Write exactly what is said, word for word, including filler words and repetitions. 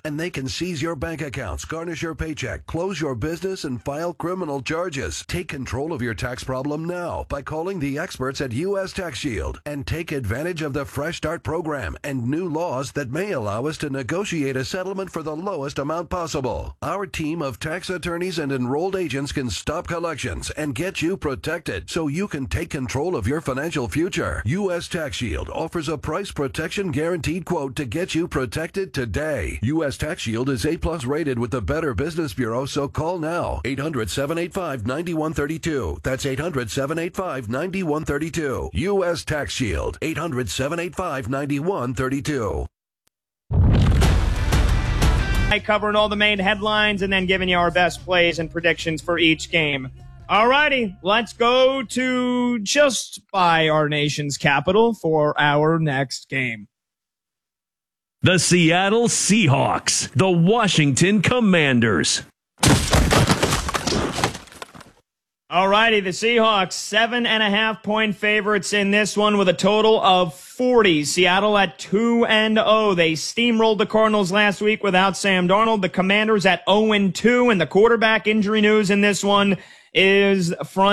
and they can seize your bank accounts, garnish your paycheck, close your business, and file criminal charges. Take control of your tax problem now by calling the experts at U S Tax Shield and take advantage of the Fresh Start program and new laws that may allow us to negotiate a settlement for the lowest amount possible. Our team of tax attorneys and enrolled agents can stop collections and get you protected so you can take control of your financial future. U S Tax Shield offers a price protection guaranteed quote to get you protected today. U S Tax Shield is A plus rated with the Better Business Bureau, so call now. eight hundred, seven eight five, nine one three two. That's eight hundred, seven eight five, nine one three two. U S Tax Shield. eight hundred, seven eight five, nine one three two. Covering all the main headlines and then giving you our best plays and predictions for each game. All righty, let's go to just by our nation's capital for our next game. The Seattle Seahawks, the Washington Commanders. All righty, the Seahawks, seven and a half point favorites in this one with a total of forty. Seattle at two and oh. They steamrolled the Cardinals last week without Sam Darnold. The Commanders at oh and two, and the quarterback injury news in this one is front.